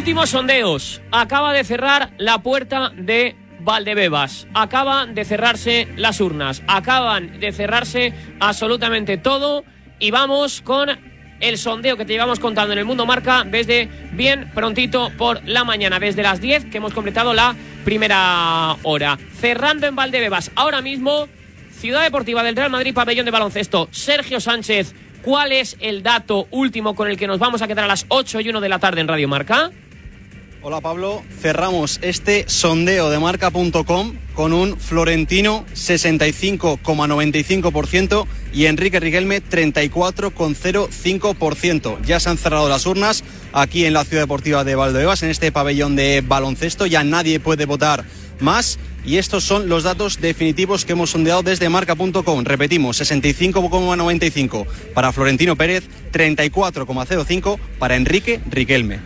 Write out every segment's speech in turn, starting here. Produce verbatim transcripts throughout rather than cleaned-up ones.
Últimos sondeos. Acaba de cerrar la puerta de Valdebebas. Acaban de cerrarse las urnas. Acaban de cerrarse absolutamente todo. Y vamos con el sondeo que te llevamos contando en el Mundo Marca desde bien prontito por la mañana. Desde las diez que hemos completado la primera hora. Cerrando en Valdebebas. Ahora mismo, Ciudad Deportiva del Real Madrid, pabellón de baloncesto. Sergio Sánchez, ¿cuál es el dato último con el que nos vamos a quedar a las ocho y uno de la tarde en Radio Marca? Hola Pablo, cerramos este sondeo de marca punto com con un Florentino sesenta y cinco coma noventa y cinco por ciento y Enrique Riquelme treinta y cuatro coma cero cinco por ciento. Ya se han cerrado las urnas aquí en la Ciudad Deportiva de Valdebebas, en este pabellón de baloncesto. Ya nadie puede votar más y estos son los datos definitivos que hemos sondeado desde marca punto com. Repetimos, sesenta y cinco coma noventa y cinco para Florentino Pérez, treinta y cuatro coma cero cinco para Enrique Riquelme.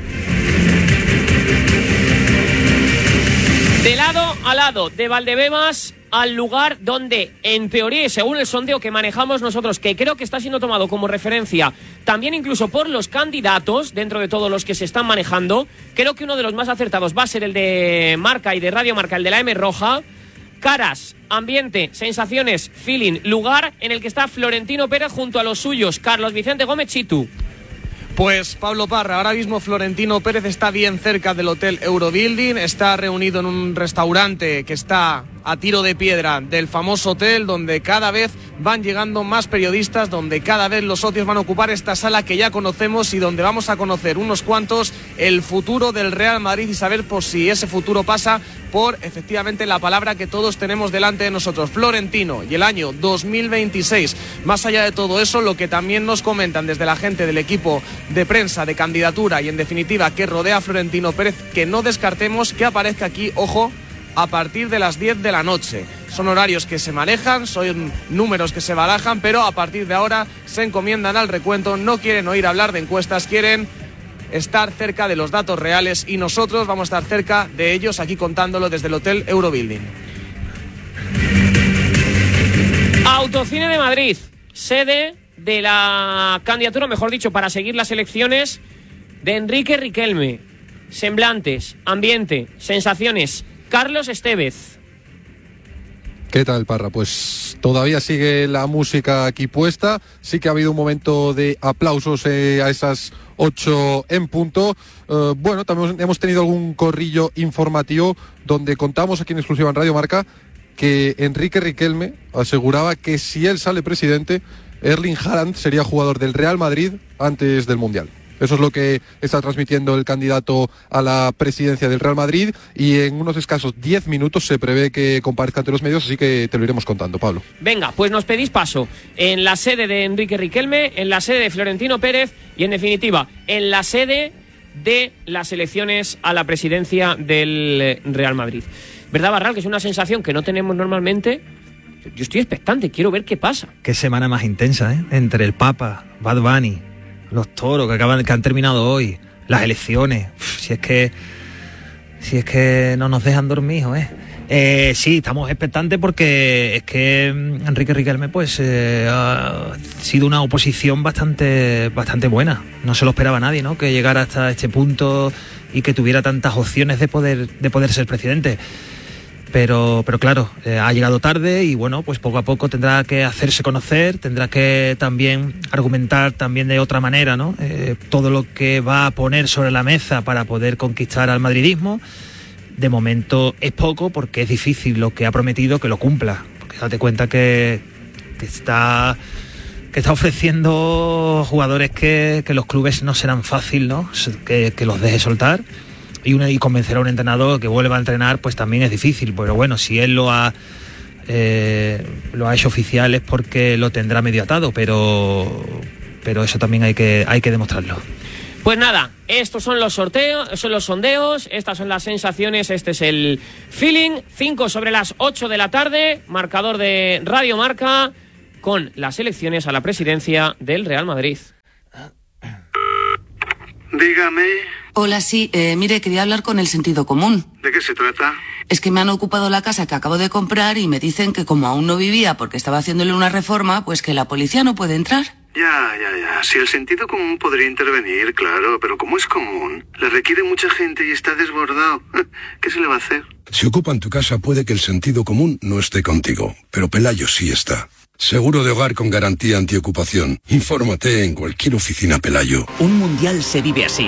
De lado a lado, de Valdebebas al lugar donde, en teoría, según el sondeo que manejamos nosotros, que creo que está siendo tomado como referencia, también incluso por los candidatos, dentro de todos los que se están manejando, creo que uno de los más acertados va a ser el de Marca y de Radio Marca, el de la M Roja. Caras, ambiente, sensaciones, feeling, lugar en el que está Florentino Pérez junto a los suyos, Carlos Vicente Gómez Chitu. Pues Pablo Parra, ahora mismo Florentino Pérez está bien cerca del Hotel Eurobuilding, está reunido en un restaurante que está a tiro de piedra del famoso hotel, donde cada vez van llegando más periodistas, donde cada vez los socios van a ocupar esta sala que ya conocemos y donde vamos a conocer unos cuantos el futuro del Real Madrid y saber por si ese futuro pasa por efectivamente la palabra que todos tenemos delante de nosotros, Florentino, y el año dos mil veintiséis. Más allá de todo eso, lo que también nos comentan desde la gente del equipo de prensa, de candidatura y en definitiva que rodea a Florentino Pérez, que no descartemos que aparezca aquí, ojo, a partir de las diez de la noche. Son horarios que se manejan, son números que se barajan, pero a partir de ahora se encomiendan al recuento, no quieren oír hablar de encuestas, quieren estar cerca de los datos reales y nosotros vamos a estar cerca de ellos aquí contándolo desde el Hotel Eurobuilding. Autocine de Madrid, sede de la candidatura, mejor dicho, para seguir las elecciones de Enrique Riquelme. Semblantes, ambiente, sensaciones. Carlos Estevez. ¿Qué tal, Parra? Pues todavía sigue la música aquí puesta. Sí que ha habido un momento de aplausos eh, a esas ocho en punto. Uh, bueno, también hemos tenido algún corrillo informativo donde contamos aquí en exclusiva en Radio Marca que Enrique Riquelme aseguraba que si él sale presidente, Erling Haaland sería jugador del Real Madrid antes del Mundial. Eso es lo que está transmitiendo el candidato a la presidencia del Real Madrid y en unos escasos diez minutos se prevé que comparezca ante los medios, así que te lo iremos contando, Pablo. Venga, pues nos pedís paso en la sede de Enrique Riquelme, en la sede de Florentino Pérez y en definitiva en la sede de las elecciones a la presidencia del Real Madrid. ¿Verdad, Barral? Que es una sensación que no tenemos normalmente. Yo estoy expectante, quiero ver qué pasa. Qué semana más intensa, ¿eh? Entre el Papa, Bad Bunny, los toros que acaban que han terminado hoy, las elecciones. Uf, si es que si es que no nos dejan dormir, ¿eh? Eh, sí, estamos expectantes porque es que Enrique Riquelme pues eh, ha sido una oposición bastante bastante buena. No se lo esperaba nadie, ¿no? Que llegara hasta este punto y que tuviera tantas opciones de poder de poder ser presidente. Pero, pero claro, eh, ha llegado tarde y bueno, pues poco a poco tendrá que hacerse conocer, tendrá que también argumentar también de otra manera, ¿no? Eh, todo lo que va a poner sobre la mesa para poder conquistar al madridismo. De momento es poco porque es difícil lo que ha prometido que lo cumpla. Porque date cuenta que, que está que está ofreciendo jugadores que, que los clubes no serán fácil, ¿no? Que, que los deje soltar. Y, una, y convencer a un entrenador que vuelva a entrenar pues también es difícil, pero bueno, si él lo ha eh, lo ha hecho oficial es porque lo tendrá medio atado, pero pero eso también hay que hay que demostrarlo. Pues nada, estos son los sorteos, son los sondeos, estas son las sensaciones, este es el feeling. Cinco sobre las ocho de la tarde, marcador de Radio Marca con las elecciones a la presidencia del Real Madrid. Dígame. Hola, sí, eh, mire, quería hablar con el sentido común. ¿De qué se trata? Es que me han ocupado la casa que acabo de comprar y me dicen que como aún no vivía porque estaba haciéndole una reforma, pues que la policía no puede entrar. Ya, ya, ya. Si el sentido común podría intervenir, claro, pero como es común, le requiere mucha gente y está desbordado. ¿Qué se le va a hacer? Si ocupan tu casa puede que el sentido común no esté contigo, pero Pelayo sí está. Seguro de hogar con garantía antiocupación. Infórmate en cualquier oficina Pelayo. Un mundial se vive así.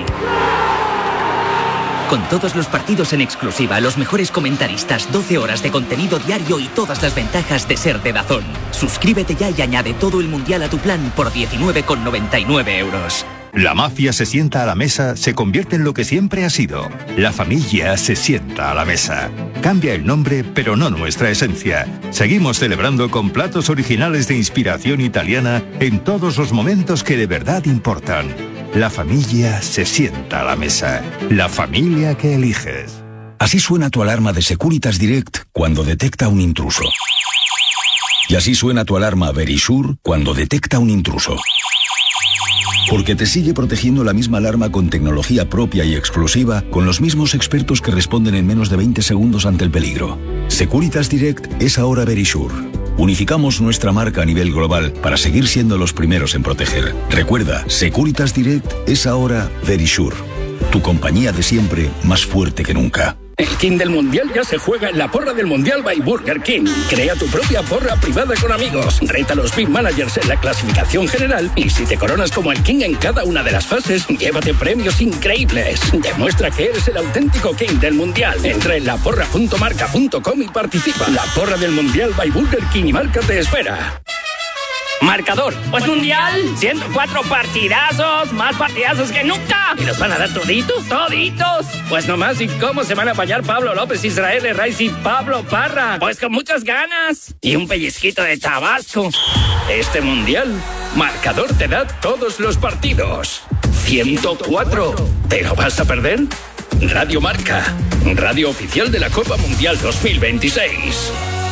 Con todos los partidos en exclusiva, los mejores comentaristas, doce horas de contenido diario y todas las ventajas de ser de DAZN. Suscríbete ya y añade todo el mundial a tu plan por diecinueve con noventa y nueve euros. La mafia se sienta a la mesa, se convierte en lo que siempre ha sido. La familia se sienta a la mesa. Cambia el nombre, pero no nuestra esencia. Seguimos celebrando con platos originales de inspiración italiana en todos los momentos que de verdad importan. La familia se sienta a la mesa. La familia que eliges. Así suena tu alarma de Securitas Direct cuando detecta un intruso. Y así suena tu alarma Verisure cuando detecta un intruso. Porque te sigue protegiendo la misma alarma con tecnología propia y exclusiva, con los mismos expertos que responden en menos de veinte segundos ante el peligro. Securitas Direct es ahora Verisure. Unificamos nuestra marca a nivel global para seguir siendo los primeros en proteger. Recuerda, Securitas Direct es ahora Verisure. Tu compañía de siempre, más fuerte que nunca. El King del Mundial ya se juega en la porra del Mundial by Burger King. Crea tu propia porra privada con amigos. Reta a los Big Managers en la clasificación general y si te coronas como el King en cada una de las fases, llévate premios increíbles. Demuestra que eres el auténtico King del Mundial. Entra en la porra punto marca punto com y participa. La porra del Mundial by Burger King y Marca te espera. Marcador, pues mundial, ciento cuatro partidazos, más partidazos que nunca. ¿Y los van a dar toditos? Toditos. Pues nomás, ¿y cómo se van a apañar Pablo López, Israel Herraiz y Pablo Parra? Pues con muchas ganas y un pellizquito de Tabasco. Este mundial, Marcador te da todos los partidos. ciento cuatro. ¿Te lo vas a perder? Radio Marca, radio oficial de la Copa Mundial dos mil veintiséis.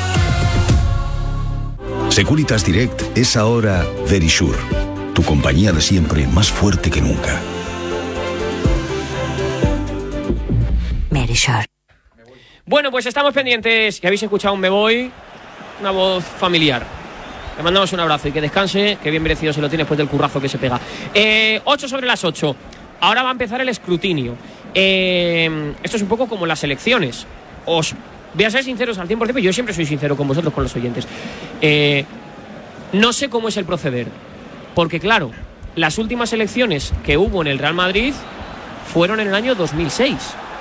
Securitas Direct es ahora Verisure, tu compañía de siempre más fuerte que nunca. Verisure. Bueno, pues estamos pendientes. Si habéis escuchado un Me Voy, una voz familiar. Le mandamos un abrazo y que descanse, que bien merecido se lo tiene después del currazo que se pega. Eh, ocho sobre las ocho. Ahora va a empezar el escrutinio. Eh, esto es un poco como las elecciones. Os voy a ser sinceros al cien por ciento, yo siempre soy sincero con vosotros, con los oyentes. Eh, no sé cómo es el proceder, porque claro, las últimas elecciones que hubo en el Real Madrid fueron en el año dos mil seis.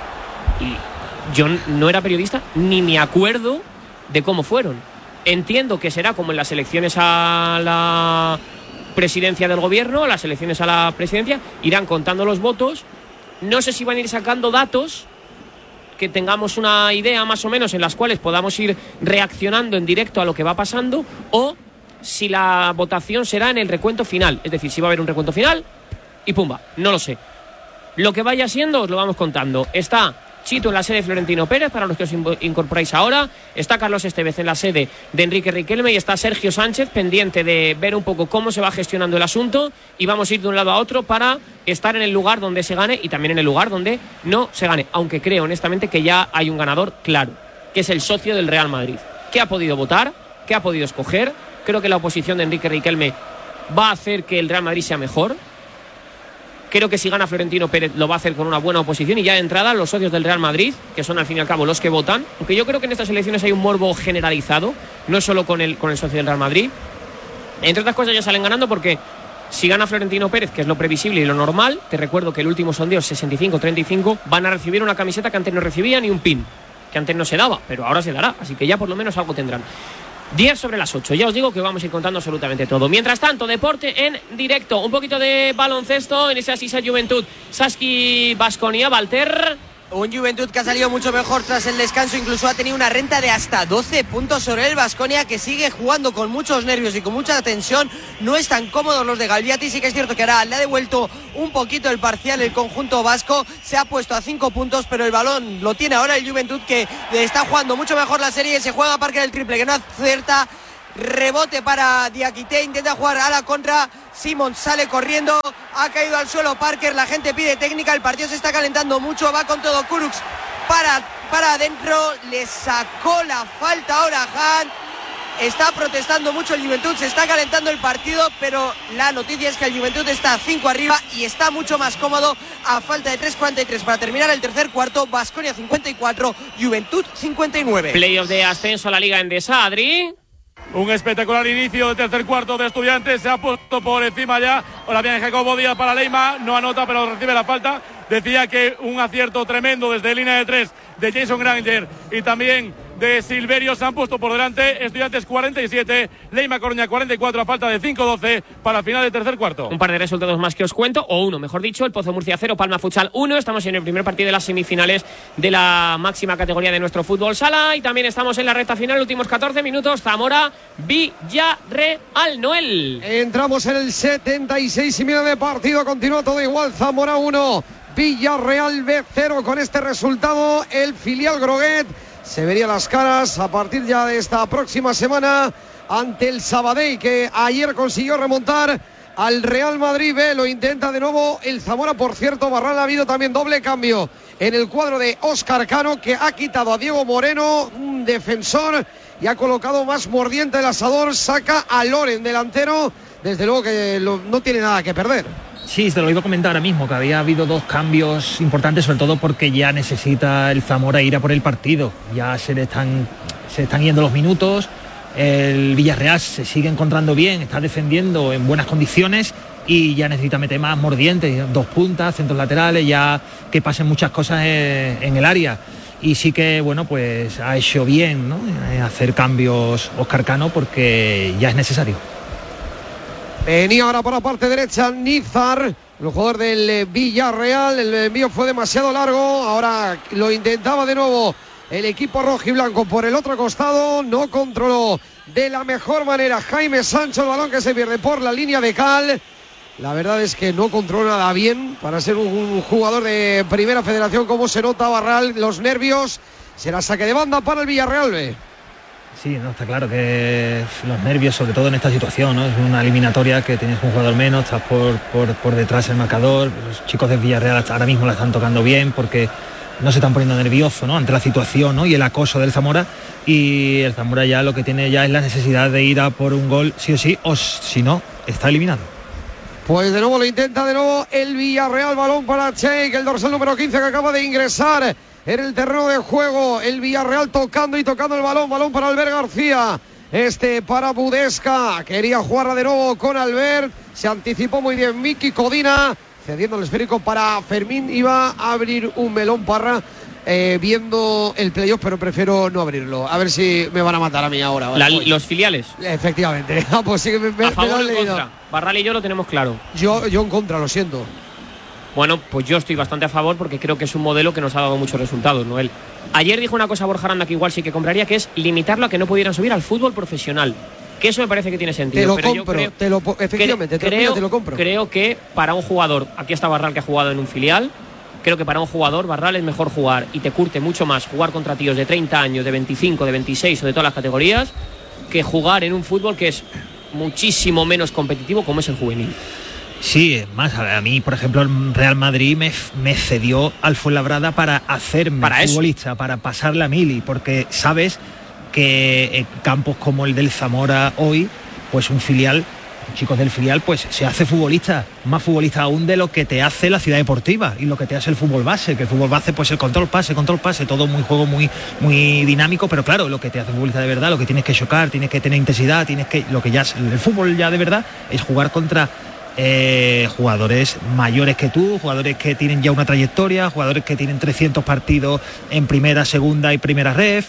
Y yo no era periodista, ni me acuerdo de cómo fueron. Entiendo que será como en las elecciones a la presidencia del gobierno, las elecciones a la presidencia, irán contando los votos. No sé si van a ir sacando datos que tengamos una idea más o menos en las cuales podamos ir reaccionando en directo a lo que va pasando, o si la votación será en el recuento final, es decir, si va a haber un recuento final y pumba, no lo sé. Lo que vaya siendo os lo vamos contando. Está Chito en la sede de Florentino Pérez, para los que os incorporáis ahora, está Carlos Estevez en la sede de Enrique Riquelme y está Sergio Sánchez pendiente de ver un poco cómo se va gestionando el asunto, y vamos a ir de un lado a otro para estar en el lugar donde se gane y también en el lugar donde no se gane, aunque creo honestamente que ya hay un ganador claro, que es el socio del Real Madrid, que ha podido votar, que ha podido escoger. Creo que la oposición de Enrique Riquelme va a hacer que el Real Madrid sea mejor. Creo que si gana Florentino Pérez lo va a hacer con una buena oposición, y ya de entrada los socios del Real Madrid, que son al fin y al cabo los que votan, aunque yo creo que en estas elecciones hay un morbo generalizado, no solo con el, con el socio del Real Madrid. Entre otras cosas ya salen ganando porque si gana Florentino Pérez, que es lo previsible y lo normal, te recuerdo que el último sondeo es sesenta y cinco treinta y cinco, van a recibir una camiseta que antes no recibían y un pin, que antes no se daba, pero ahora se dará, así que ya por lo menos algo tendrán. diez sobre las ocho, ya os digo que vamos a ir contando absolutamente todo. Mientras tanto, deporte en directo, un poquito de baloncesto en ese Asisa Juventud Saski Baskonia. Valter. Un Juventud que ha salido mucho mejor tras el descanso, incluso ha tenido una renta de hasta doce puntos sobre el Baskonia, que sigue jugando con muchos nervios y con mucha tensión. No están cómodos los de Galviati, sí que es cierto que ahora le ha devuelto un poquito el parcial el conjunto vasco, se ha puesto a cinco puntos, pero el balón lo tiene ahora el Juventud, que está jugando mucho mejor la serie. Se juega a Parker el triple, que no acierta. Rebote para Diakité, intenta jugar a la contra, Simons sale corriendo, ha caído al suelo Parker, la gente pide técnica, el partido se está calentando mucho, va con todo Kurucs para, para adentro, le sacó la falta ahora Han, Está protestando mucho el Juventud, se está calentando el partido, pero la noticia es que el Juventud está a cinco arriba y está mucho más cómodo a falta de tres cuarenta y tres para terminar el tercer cuarto. Baskonia cincuenta y cuatro, Juventud cincuenta y nueve. Playoff de ascenso a la Liga Endesa, Adri. Un espectacular inicio del tercer cuarto de Estudiantes, se ha puesto por encima ya. Ahora bien Jacobo Díaz para Leyma, no anota pero recibe la falta. Decía que un acierto tremendo desde línea de tres de Jason Granger y también de Silverio. Se han puesto por delante. Estudiantes cuarenta y siete, Leyma Coruña cuarenta y cuatro a falta de cinco doce para el final del tercer cuarto. Un par de resultados más que os cuento, o uno mejor dicho. El Pozo Murcia cero, Palma Futsal uno. Estamos en el primer partido de las semifinales de la máxima categoría de nuestro fútbol sala y también estamos en la recta final, últimos catorce minutos. Zamora Villarreal. Noel, entramos en el setenta y seis y medio de partido, continúa todo igual. Zamora uno, Villarreal B cero. Con este resultado el filial Groguet se vería las caras a partir ya de esta próxima semana ante el Sabadell, que ayer consiguió remontar al Real Madrid B. Lo intenta de nuevo el Zamora. Por cierto, Barral, ha habido también doble cambio en el cuadro de Óscar Cano, que ha quitado a Diego Moreno, un defensor, y ha colocado más mordiente el asador. Saca a Loren, delantero. Desde luego que lo, no tiene nada que perder. Sí, te lo iba a comentar ahora mismo, que había habido dos cambios importantes, sobre todo porque ya necesita el Zamora ir a por el partido. Ya se le están, se están yendo los minutos, el Villarreal se sigue encontrando bien, está defendiendo en buenas condiciones y ya necesita meter más mordientes, dos puntas, centros laterales, ya que pasen muchas cosas en, en el área. Y sí que, bueno, pues ha hecho bien, ¿no?, hacer cambios Óscar Cano, porque ya es necesario. Venía ahora por la parte derecha Nizar, el jugador del Villarreal. El envío fue demasiado largo. Ahora lo intentaba de nuevo el equipo rojiblanco por el otro costado. No controló de la mejor manera Jaime Sancho el balón, que se pierde por la línea de cal. La verdad es que no controló nada bien para ser un jugador de primera federación. Como se nota, Barral, los nervios. Será saque de banda para el Villarreal B. Sí, no, está claro que los nervios, sobre todo en esta situación, ¿no? Es una eliminatoria que tienes un jugador menos, estás por, por, por detrás del marcador. Los chicos de Villarreal ahora mismo la están tocando bien porque no se están poniendo nerviosos, ¿no?, ante la situación, ¿no?, y el acoso del Zamora. Y el Zamora ya lo que tiene ya es la necesidad de ir a por un gol sí o sí, o si no, está eliminado. Pues de nuevo lo intenta de nuevo el Villarreal. Balón para Cheik, el dorsal número quince, que acaba de ingresar en el terreno de juego. El Villarreal tocando y tocando el balón. Balón para Albert García. Este para Budesca. Quería jugarla de nuevo con Albert. Se anticipó muy bien Miki Codina, cediendo el esférico para Fermín. Iba a abrir un melón, Parra, eh, viendo el playoff, pero prefiero no abrirlo. A ver si me van a matar a mí ahora. Vale, La, los filiales. Efectivamente. Ah, pues sí que me, me, a favor me o en contra. Barral y yo lo tenemos claro. Yo, yo en contra, lo siento. Bueno, pues yo estoy bastante a favor porque creo que es un modelo que nos ha dado muchos resultados, Noel. Ayer dijo una cosa Borja Aranda que igual sí que compraría, que es limitarlo a que no pudieran subir al fútbol profesional. Que eso me parece que tiene sentido. Te lo pero compro, yo creo, te lo, efectivamente, creo, te, lo, te lo compro. Creo que para un jugador, aquí está Barral que ha jugado en un filial, creo que para un jugador, Barral, es mejor jugar y te curte mucho más jugar contra tíos de treinta años, de veinticinco, de veintiséis o de todas las categorías, que jugar en un fútbol que es muchísimo menos competitivo como es el juvenil. Sí, es más, a mí, por ejemplo, el Real Madrid me, me cedió al Fuenlabrada para hacerme para futbolista, eso. Para pasarle a Mili, porque sabes que en campos como el del Zamora hoy, pues un filial, chicos del filial, pues se hace futbolista, más futbolista aún de lo que te hace la Ciudad Deportiva y lo que te hace el fútbol base, que el fútbol base, pues el control pase, control pase, todo muy juego muy, muy dinámico, pero claro, lo que te hace futbolista de verdad, lo que tienes que chocar, tienes que tener intensidad, tienes que, lo que ya es, el fútbol ya de verdad es jugar contra Eh, jugadores mayores que tú, jugadores que tienen ya una trayectoria, jugadores que tienen trescientos partidos en primera, segunda y primera ref,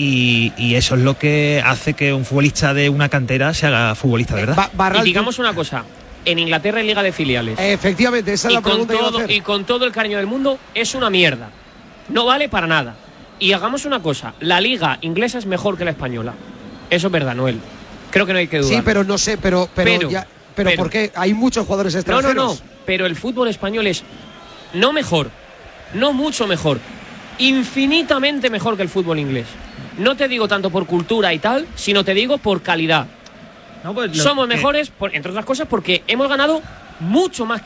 y, y eso es lo que hace que un futbolista de una cantera se haga futbolista, ¿verdad? Ba- Barral, y digamos una cosa, en Inglaterra hay liga de filiales. Efectivamente, esa es y la pregunta con todo, que iba a hacer. Y con todo el cariño del mundo, es una mierda. No vale para nada. Y hagamos una cosa, la liga inglesa es mejor que la española. Eso es verdad, Noel. Creo que no hay que dudar. Sí, pero no sé, pero... pero, pero ya... Pero, pero ¿por qué? Hay muchos jugadores extranjeros. No, no, no. Pero el fútbol español es no mejor, no mucho mejor, infinitamente mejor que el fútbol inglés. No te digo tanto por cultura y tal, sino te digo por calidad. No, pues lo, Somos que... mejores, por, entre otras cosas, porque hemos ganado mucho más que